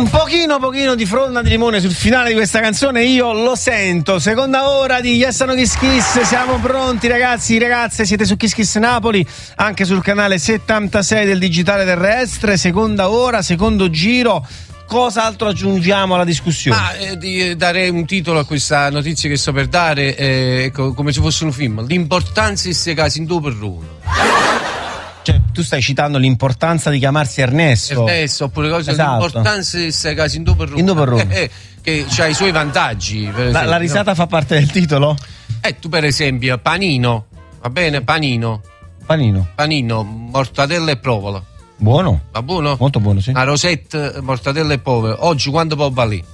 Un pochino di fronda di limone sul finale di questa canzone, io lo sento. Seconda ora di Yes No Kiss Kiss, siamo pronti ragazzi, ragazze, siete su Kiss Kiss Napoli, anche sul canale 76 del digitale terrestre. Seconda ora, secondo giro. Cosa altro aggiungiamo alla discussione? Darei un titolo a questa notizia che sto per dare, come se fosse un film: l'importanza di queste case in 2 per 1. Cioè, tu stai citando l'importanza di chiamarsi Ernesto. Oppure cose, esatto. L'importanza di queste case in 2 per 1. In 2 per 1. Che ha i suoi vantaggi. Per esempio, la risata, no? Fa parte del titolo? Tu per esempio, panino, va bene? Panino, mortadella e provola. Buono. Va buono? Molto buono, sì. Una rosetta, mortadella e provola. Oggi quanto può valere?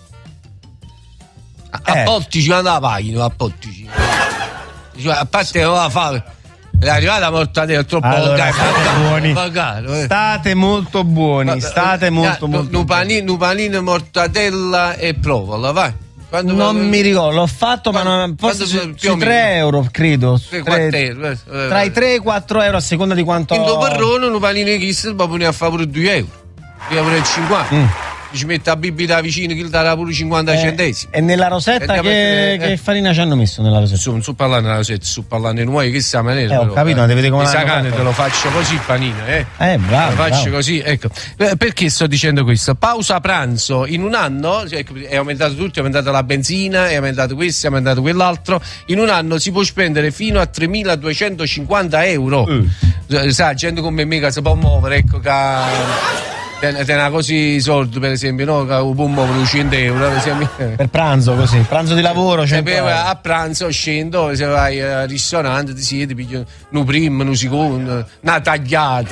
A Pottici, quando la paghi, a Pottici. A parte non la fa. È arrivata la mortadella troppo buoni. Caro, State molto buoni, state molto un panino, mortadella e provola, vai. Mi ricordo, l'ho fatto, ma forse sui 3 euro, credo. 4 euro. Tra i 3 e i 4 euro a seconda di quanto. In 2 per 1 un panino di Kiss, poi ne a fare pure 2 euro. Io pure il 50. Ci mette la bibita vicino che gli darà pure 50 centesimi. E nella rosetta che farina ci hanno messo nella rosetta? Non so parlare nella rosetta, so parlare noi che siamo ho capito, ma devi vedere come la cane te lo faccio così il panino, bravo. Lo faccio così, ecco. Perché sto dicendo questo? Pausa pranzo in un anno, è aumentato tutto, è aumentata la benzina, è aumentato questo, è aumentato quell'altro. In un anno si può spendere fino a 3.250 euro. Sa, gente come me che si può muovere, ecco che Tena così soldi, per esempio, no? Che può muovere 100 euro per pranzo, così, pranzo di lavoro. A pranzo scendo, se vai al ristorante, ti siedi, pigli un primo, un secondo, una tagliata.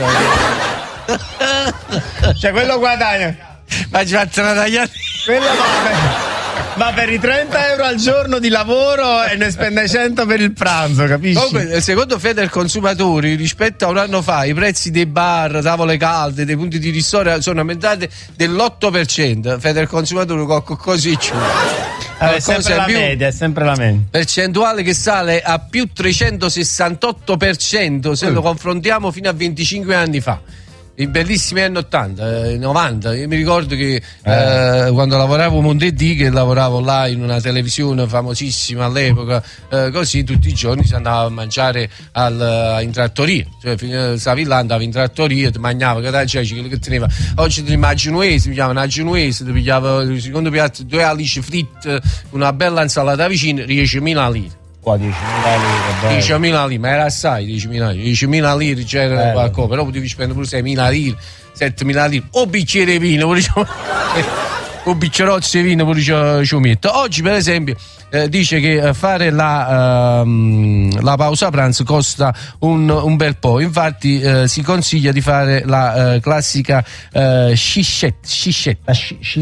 Cioè, quello guadagna. Ma ci faccio una tagliata. Quello va per i 30 euro al giorno di lavoro e ne spende 100 per il pranzo, capisci? Comunque, secondo Federconsumatori, rispetto a un anno fa, i prezzi dei bar, tavole calde, dei punti di ristoro sono aumentati dell'8%. Federconsumatori così è sempre la media, è sempre la media. Percentuale che sale a più 368% se lo confrontiamo fino a 25 anni fa. I bellissimi anni 80, 90. Io mi ricordo che quando lavoravo a Montedì, che lavoravo là in una televisione famosissima all'epoca, così tutti i giorni si andava a mangiare in trattoria. Cioè, stavi là, andavi in trattoria, ti mangiava che che teneva. Oggi ti mangi genuese, mi chiamano una genuese, ti pigliava il secondo piatto, 2 alici fritte, una bella insalata vicino, 10.000 lire. 10.000 lire, 10.000 lire, ma era assai 10.000 lire c'era qualcosa, però potevi spendere pure 6.000 lire, 7.000 lire, o bicchiere di vino, o biccerozzi di vino pure ci metto. Oggi per esempio dice che fare la pausa pranzo costa un bel po', infatti si consiglia di fare la classica scischetta.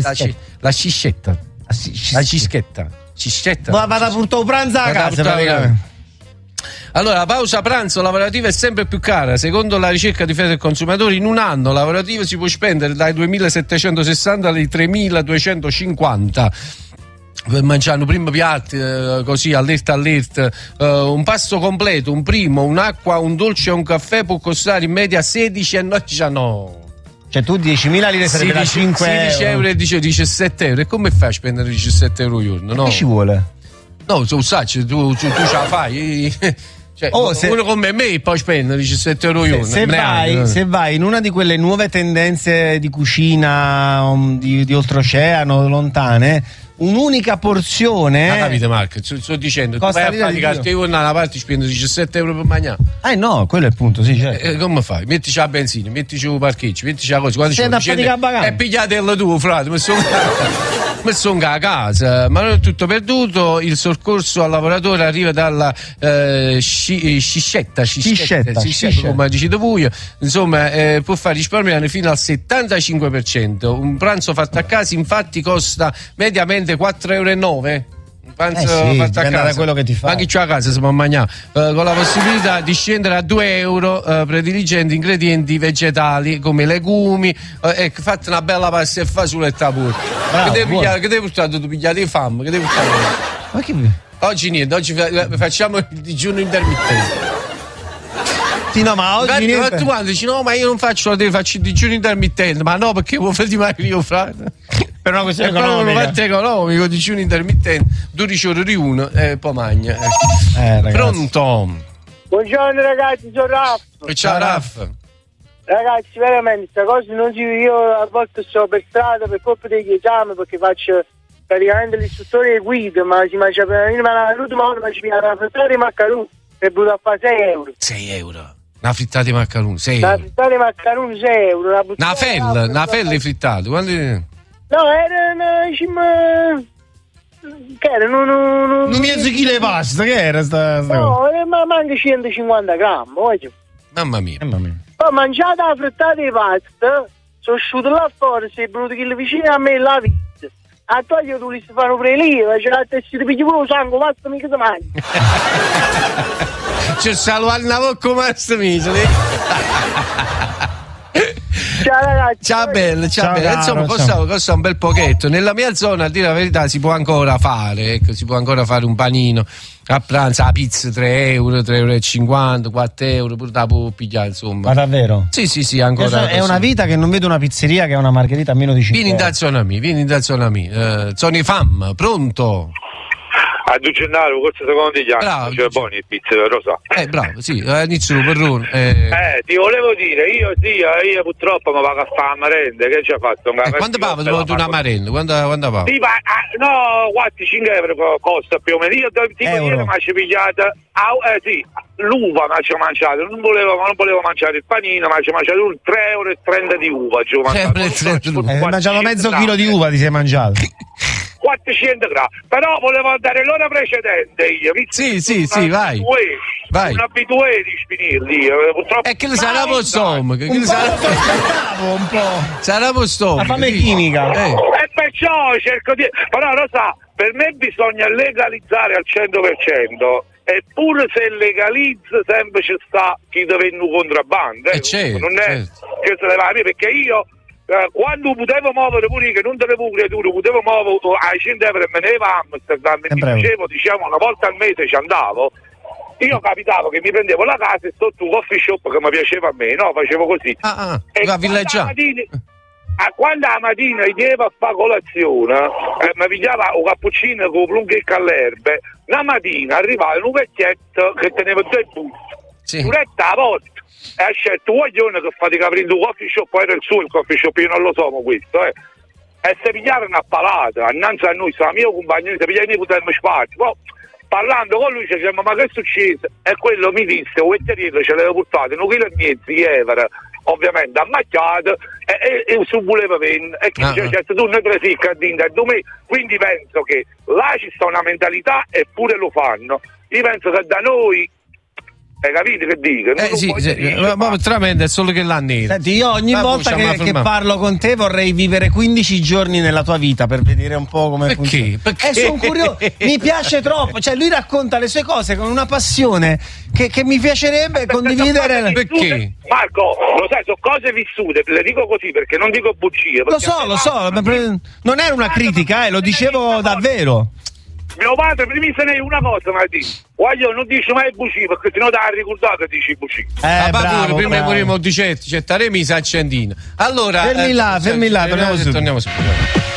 Ma vado a portare un pranzo a casa praticamente. Allora, la pausa pranzo lavorativa è sempre più cara. Secondo la ricerca di Federconsumatori, in un anno lavorativo si può spendere dai 2.760 ai 3.250 per mangiare un primo piatto, così allerta, un pasto completo, un primo, un'acqua, un dolce e un caffè può costare in media 16,19. Cioè tu 10.000 lire sarebbe da 5 16 euro e 17 euro. E come fai a spendere 17 euro al giorno? No? Che ci vuole? No, tu sai, tu ce la fai. Cioè, uno come me poi spende 17 euro al giorno. Se vai in una di quelle nuove tendenze di cucina di oltreoceano, lontane, un'unica porzione. Ma capite, Marco? Sto dicendo, tu vai a faticare, te da una parte spendi 17 euro per mangiare. No, quello è il punto, sì, certo. Come fai? Mettici la benzina, mettici il parcheggio, mettici la cosa. Quando e pigliatela tu, frate, mi sono a casa. Ma non è tutto perduto. Il soccorso al lavoratore arriva dalla sciscetta, come dicete voi. Insomma, può far risparmiare fino al 75%. Un pranzo fatto a casa, infatti, costa mediamente 4,9 euro. Un pranzo fatto a casa, da quello che ti fa. Anche a casa si può mangiare, con la possibilità di scendere a 2 euro, prediligendo ingredienti vegetali come legumi. Fate una bella pasta e fasuletta pure. Che devi portare? Tu pigliate fame, che devi portare? Ma che... Oggi niente, oggi facciamo il digiuno intermittente. Sì, no, ma oggi niente. Tu quando dici no, ma io non faccio il digiuno intermittente, ma no, perché vuoi fare dimagrire, frate? Per una questione è proprio economica. un fatto economico, digiuno intermittente, 12 ore di uno e poi magna. Pronto? Buongiorno ragazzi, sono Raff. Ciao Raff. Ragazzi, veramente, questa cosa non si... Io a volte sto per strada per colpa degli esami, perché faccio praticamente l'istruttore di guida, ma l'ultima volta ci pigliava una frittata di maccheroni e è venuto a fare 6 euro. 6 euro. Una frittata di maccheroni, 6 Una euro. frittata di maccheroni 6 euro. Una fella frittata. Quando... No, era che era? Un mezzo chilo di pasta, che era sta cosa? No, ma manca 150 grammi, voglio. Mamma mia. Ho mangiato la frittata di pasta, sono uscito là fuori, sei venuto che vicino a me la pizza. A togliere tu li si fanno prelievo, c'è la testa di picchio pure sangue, basta mica si mangia. C'è salvare una bocca massa misoli. Ciao ragazzi. Ciao bella, ciao bella. Caro, Insomma, costa un bel pochetto. Nella mia zona, a dire la verità, si può ancora fare. Ecco, si può ancora fare un panino a pranzo, la pizza 3 euro, 3,50 euro, 4 euro, pure da può pigliare, insomma. Ma davvero? Sì, ancora. È una vita che non vedo una pizzeria che ha una margherita a meno di 5 Vieni in da zona mia, Zoni Fam, pronto? A 2 gennaio, corso secondo degli anni, Bravo, c'è buoni il pizza, lo so. Bravo, sì, inizio perrone. Ti volevo dire, io purtroppo mi pago a fare la merenda, che ci ha fatto? Quando pava una merenda? Quando pava? Sì, no, 4-5 euro costa più o meno. Io tipo ieri mi ci pigliata, l'uva mi ci ho mangiato, non volevo mangiare il panino, ma ci ho mangiato 3,30 euro di uva. Hai mangiato mezzo chilo di uva, ti sei mangiato. 400 grammi, però volevo andare l'ora precedente io. Sì, vai. Un abitué di Spinelli, purtroppo. Che ne sarà insomma? Un po'. Sarà La fame chimica. E perciò cerco di... Però lo sa, per me bisogna legalizzare al 100%. Eppure se legalizza sempre ci sta chi deve in un contrabbando. Certo, non è che se ne va, perché io quando potevo muovere pure che non tenevo creature, potevo muovere ai 100 euro e me ne ero a Amsterdam e mi facevo, diciamo, una volta al mese ci andavo. Io capitavo che mi prendevo la casa e sotto un coffee shop che mi piaceva a me, no? Facevo così. E quando la mattina io a fare colazione, mi pigliava un cappuccino con plunghe all'erbe, la mattina arrivava un vecchietto che teneva 2 busti, un'etta a volta. E ha scelto un guaglione che fatica aprire un coffee shop, poi era il suo il coffee shop, io non lo so ma questo, e si pigliarono a palata, annanzi a noi, sta mio compagno, si pigliarono i potermi spazio, poi parlando con lui ci diceva ma che è successo? E quello mi disse, un vetteriere ce l'aveva portato, 1,5 kg di evera, ovviamente ammacchiato, e su voleva vendere, e che diceva, certo, tu ne presi il cardino da 2 mesi, quindi penso che là ci sta una mentalità, eppure lo fanno, io penso che da noi... Hai capito che dico? Ma veramente è solo che l'ha nero. Senti, io ogni volta che parlo con te vorrei vivere 15 giorni nella tua vita per vedere un po' come funziona. Perché? Sono curioso, mi piace troppo. Cioè, lui racconta le sue cose con una passione che mi piacerebbe condividere. Perché? Marco, lo sai, sono cose vissute, le dico così perché non dico bugie. Lo so, non era una critica, lo dicevo davvero. Mio padre prima se ne una cosa mi ha detto, guaglio non dici mai bugie perché sennò ti hai ricordato che dici bugie. Prima morimo di certo, c'è Taremi sa accendino. Allora fermi là, torniamo subito.